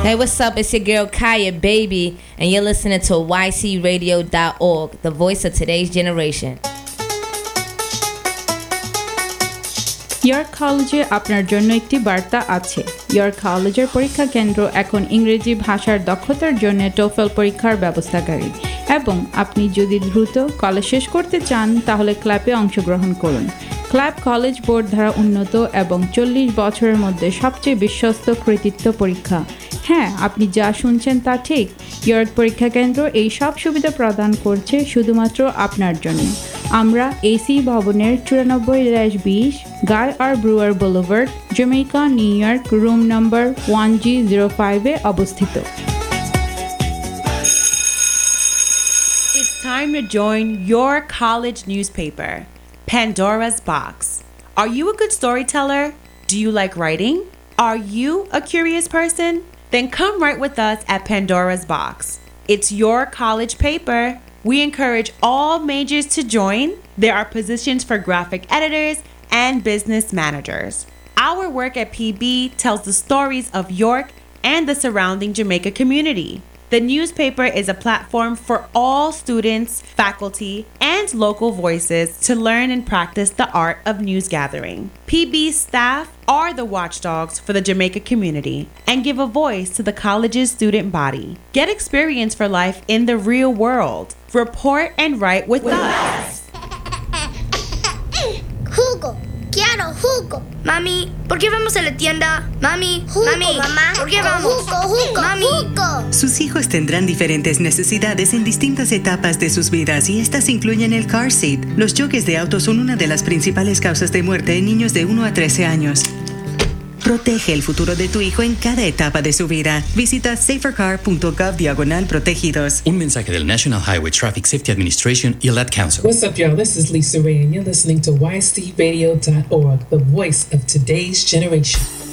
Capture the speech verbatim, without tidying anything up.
Hey, what's up? It's your girl Kaya, baby, and you're listening to Y C radio dot org, the voice of today's generation. York কলেজে আপনার জন্য একটি বার্তা আছে। York কলেজের পরীক্ষা কেন্দ্র এখন ইংরেজি ভাষার দক্ষতার জন্য টোফেল পরীক্ষার ব্যবস্থাকারী, এবং আপনি যদি দ্রুত কলেজ শেষ করতে চান তাহলে ক্লাবে অংশগ্রহণ করুন। ক্লাব কলেজ বোর্ড দ্বারা উন্নত এবং চল্লিশ বছরের মধ্যে সবচেয়ে বিশ্বস্ত কৃতিত্ব পরীক্ষা। হ্যাঁ, আপনি যা শুনছেন তা ঠিক। ইয়র্ক পরীক্ষা কেন্দ্র এই সব সুবিধা প্রদান করছে শুধুমাত্র আপনার জন্য। আমরা এসি ভবনের চুরানব্বই ড্যাশ বিশ গাই আর ব্রুয়ার boulevard, Jamaica, new York, room number one জি জিরো ফাইভে অবস্থিত। It's time to join your college newspaper, Pandora's Box. Are you a good storyteller? Do you like writing? Are you a curious person? Then come write with us at Pandora's Box. It's your college paper. We encourage all majors to join. There are positions for graphic editors and business managers. Our work at P B tells the stories of York and the surrounding Jamaica community. The newspaper is a platform for all students, faculty, and local voices to learn and practice the art of news gathering. P B's staff are the watchdogs for the Jamaica community and give a voice to the college's student body. Get experience for life in the real world. Report and write with, with us. us. Jugo. Quiero jugo. Mami, ¿por qué vamos a la tienda? Mami, jugo, mami, mamá. ¿por qué vamos? Jugo, jugo, mami. Jugo. Sus hijos tendrán diferentes necesidades en distintas etapas de sus vidas y estas incluyen el car seat. Los choques de autos son una de las principales causas de muerte en niños de uno a trece años. Protege el futuro de tu hijo en cada etapa de su vida. Visita safercar.gov diagonal protegidos. Un mensaje del National Highway Traffic Safety Administration y el Ad Council. What's up, y'all? This is Lisa Ray, and you're listening to Y C radio dot org, the voice of today's generation.